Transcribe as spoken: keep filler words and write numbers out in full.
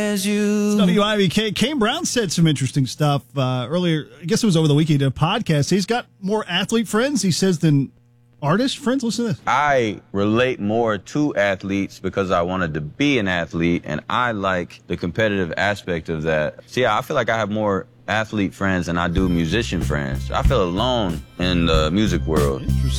as you. W I V K. Kane Brown said some interesting stuff uh, earlier. I guess it was over the weekend. He did a podcast. He's got more athlete friends, he says, than artist friends. Listen to this. I relate more to athletes because I wanted to be an athlete, and I like the competitive aspect of that. So yeah, I feel like I have more athlete friends than I do musician friends. I feel alone in the music world. Interesting.